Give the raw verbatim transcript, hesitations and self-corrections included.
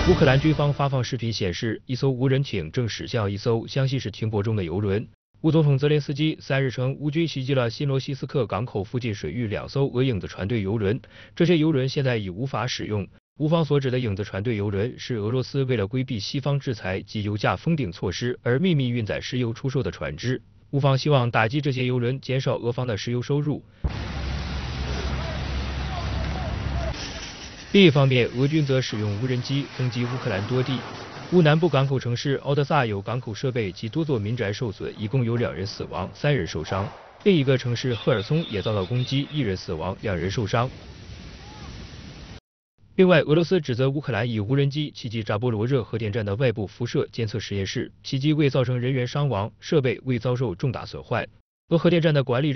乌克兰军方发放视频显示，一艘无人艇正驶向一艘湘西市停泊中的油轮。乌总统泽连斯基三日称，乌军袭击了新罗西斯克港口附近水域两艘俄影子船队油轮，这些油轮现在已无法使用。乌方所指的影子船队油轮是俄罗斯为了规避西方制裁及油价封顶措施而秘密运载石油出售的船只。乌方希望打击这些油轮，减少俄方的石油收入。另一方面，俄军则使用无人机攻击乌克兰多地。乌南部港口城市奥德萨有港口设备及多座民宅受损，一共有两人死亡，三人受伤。另一个城市赫尔松也遭到攻击，一人死亡，两人受伤。另外，俄罗斯指责乌克兰以无人机袭击扎波罗热核电站的外部辐射监测实验室，袭击未造成人员伤亡，设备未遭受重大损坏。俄核电站的管理